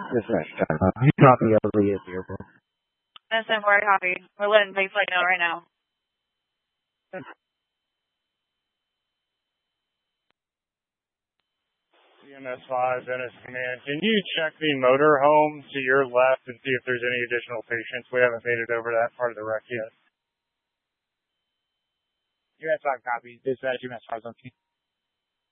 Dispatch, copy of the vehicle. Innocent, where copy. We're letting take flight know right now. EMS 5, Venice Command. Can you check the motor home to your left and see if there's any additional patients? We haven't made it over that part of the wreck yet. EMS 5 copy. Dispatch, EMS 5 on key.